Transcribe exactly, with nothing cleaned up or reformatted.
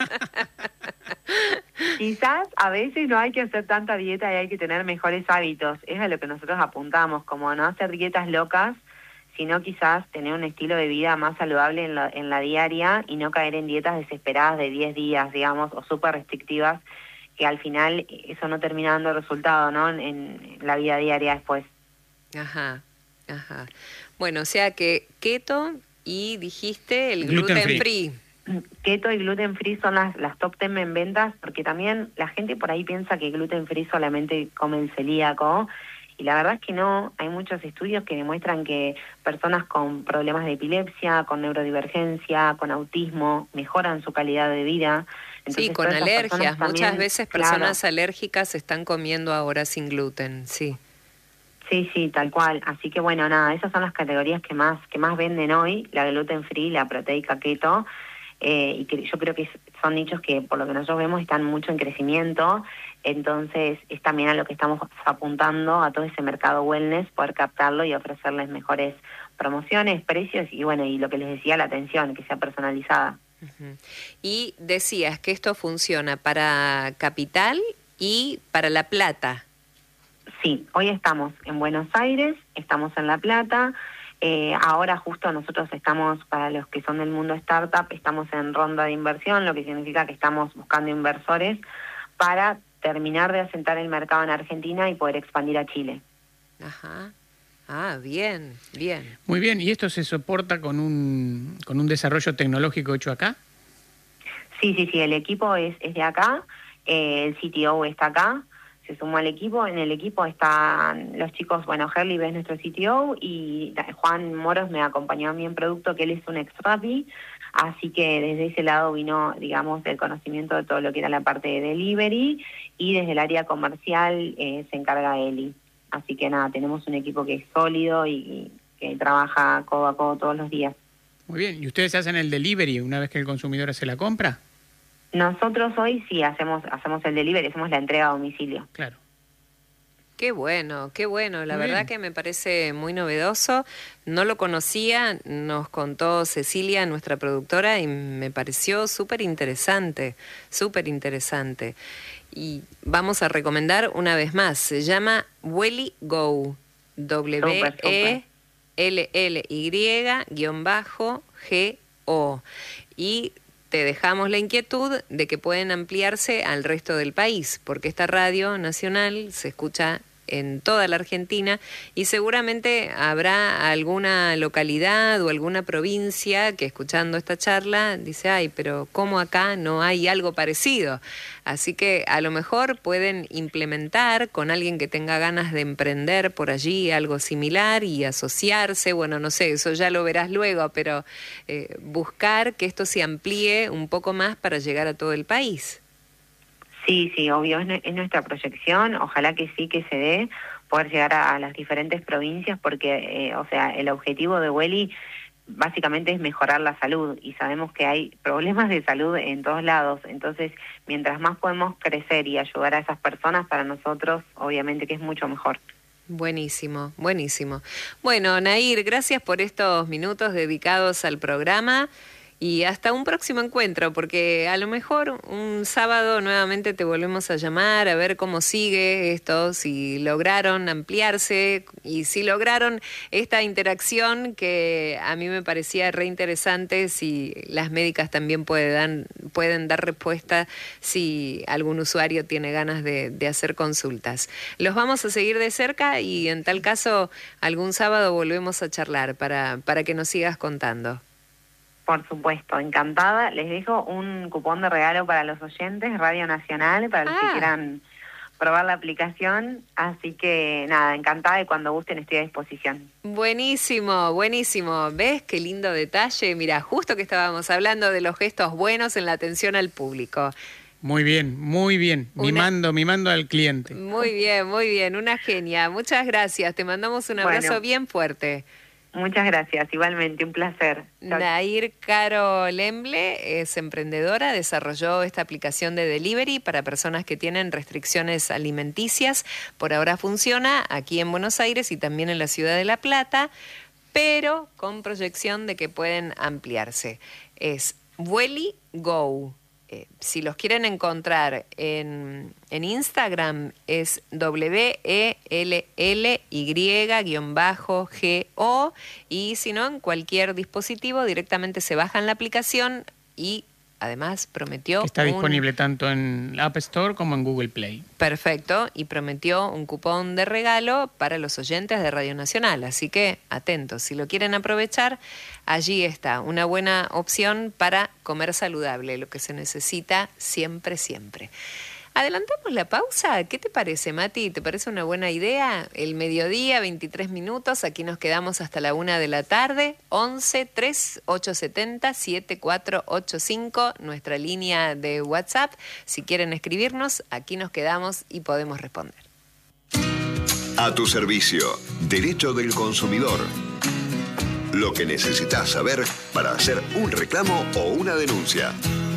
Quizás a veces no hay que hacer tanta dieta y hay que tener mejores hábitos. Es a lo que nosotros apuntamos, como no hacer dietas locas, sino quizás tener un estilo de vida más saludable en la, en la diaria y no caer en dietas desesperadas de diez días, digamos, o súper restrictivas, que al final eso no termina dando resultado, ¿no? En, en la vida diaria después. Ajá, ajá. Bueno, o sea que keto y dijiste el Gluten gluten, free. free. Keto y gluten free son las, las top ten en ventas, porque también la gente por ahí piensa que gluten free solamente come el celíaco, y la verdad es que no. Hay muchos estudios que demuestran que personas con problemas de epilepsia, con neurodivergencia, con autismo, mejoran su calidad de vida. Entonces, Sí, con todas esas alergias. personas Muchas también, veces claro. personas alérgicas están comiendo ahora sin gluten, sí. Sí, sí, tal cual. Así que bueno, nada, esas son las categorías que más que más venden hoy, la gluten free, la proteica keto, eh, y que yo creo que son nichos que por lo que nosotros vemos están mucho en crecimiento. Entonces es también a lo que estamos apuntando, a todo ese mercado wellness, poder captarlo y ofrecerles mejores promociones, precios y bueno, y lo que les decía, la atención, que sea personalizada. Uh-huh. Y decías que esto funciona para Capital y para La Plata. Sí, hoy estamos en Buenos Aires, estamos en La Plata. Eh, ahora justo nosotros estamos, para los que son del mundo startup, estamos en ronda de inversión, lo que significa que estamos buscando inversores para terminar de asentar el mercado en Argentina y poder expandir a Chile. Ajá. Ah, bien, bien. Muy bien, ¿y esto se soporta con un, con un desarrollo tecnológico hecho acá? Sí, sí, sí, el equipo es, es de acá, eh, el C T O está acá, se sumó al equipo. En el equipo están los chicos, bueno, Herli es nuestro C T O y Juan Moros me acompañó a mí en producto, que él es un ex-Rappi, así que desde ese lado vino, digamos, el conocimiento de todo lo que era la parte de delivery, y desde el área comercial eh, se encarga Eli. Así que nada, tenemos un equipo que es sólido y, y que trabaja codo a codo todos los días. Muy bien, ¿y ustedes hacen el delivery una vez que el consumidor hace la compra? Nosotros hoy sí hacemos hacemos el delivery, hacemos la entrega a domicilio. Claro. Qué bueno, qué bueno. La Muy verdad bien. que me parece muy novedoso. No lo conocía, nos contó Cecilia, nuestra productora, y me pareció súper interesante, súper interesante. Y vamos a recomendar una vez más. Se llama Welly Go. W E L L Y guión bajo G O. Y te dejamos la inquietud de que pueden ampliarse al resto del país, porque esta radio nacional se escucha en toda la Argentina y seguramente habrá alguna localidad o alguna provincia que escuchando esta charla dice, ay, pero ¿cómo acá no hay algo parecido? Así que a lo mejor pueden implementar con alguien que tenga ganas de emprender por allí algo similar y asociarse, bueno, no sé, eso ya lo verás luego, pero eh, buscar que esto se amplíe un poco más para llegar a todo el país. Sí, sí, obvio, es, es nuestra proyección, ojalá que sí que se dé, poder llegar a, a las diferentes provincias, porque, eh, o sea, el objetivo de Welly básicamente es mejorar la salud, y sabemos que hay problemas de salud en todos lados. Entonces, mientras más podemos crecer y ayudar a esas personas, para nosotros, obviamente que es mucho mejor. Buenísimo, buenísimo. Bueno, Nair, gracias por estos minutos dedicados al programa. Y hasta un próximo encuentro, porque a lo mejor un sábado nuevamente te volvemos a llamar a ver cómo sigue esto, si lograron ampliarse y si lograron esta interacción que a mí me parecía re interesante, si las médicas también pueden, pueden dar respuesta si algún usuario tiene ganas de, de hacer consultas. Los vamos a seguir de cerca y en tal caso algún sábado volvemos a charlar para, para que nos sigas contando. Por supuesto, encantada. Les dejo un cupón de regalo para los oyentes, Radio Nacional, para los ah. que quieran probar la aplicación. Así que nada, encantada, y cuando gusten estoy a disposición. Buenísimo, buenísimo. ¿Ves qué lindo detalle? Mira, justo que estábamos hablando de los gestos buenos en la atención al público. Muy bien, muy bien. Una... Mimando, mimando al cliente. Muy bien, muy bien. Una genia. Muchas gracias. Te mandamos un abrazo bueno. bien fuerte. Muchas gracias, igualmente, un placer. Chau. Nair Caro Lemble es emprendedora, desarrolló esta aplicación de delivery para personas que tienen restricciones alimenticias. Por ahora funciona aquí en Buenos Aires y también en la ciudad de La Plata, pero con proyección de que pueden ampliarse. Es Welly Go. Eh, si los quieren encontrar en, en Instagram es W E L L Y G O, y si no, en cualquier dispositivo directamente se bajan la aplicación y además prometió... Está un... disponible tanto en App Store como en Google Play. Perfecto, y prometió un cupón de regalo para los oyentes de Radio Nacional, así que atentos, si lo quieren aprovechar, allí está, una buena opción para comer saludable, lo que se necesita siempre, siempre. ¿Adelantamos la pausa? ¿Qué te parece, Mati? ¿Te parece una buena idea? El mediodía, veintitrés minutos, aquí nos quedamos hasta la una de la tarde, once, tres, ocho siete cero, siete cuatro ocho cinco, nuestra línea de WhatsApp. Si quieren escribirnos, aquí nos quedamos y podemos responder. A tu servicio, Derecho del Consumidor. Lo que necesitas saber para hacer un reclamo o una denuncia.